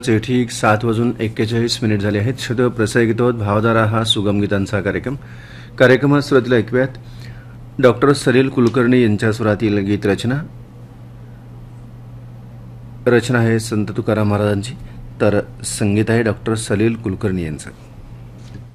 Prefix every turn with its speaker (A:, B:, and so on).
A: चे ठीक 7:41 झाले आहेत. श्रोते प्रसारित भावधारा हा सुगम गीतांचा कार्यक्रमात सुरुवातीला ऐकूयात डॉक्टर सलील कुलकर्णी यांच्या स्वरातील गीत रचना आहे संत तुकाराम महाराजांची, तर संगीत आहे डॉक्टर सलील कुलकर्णी यांचं.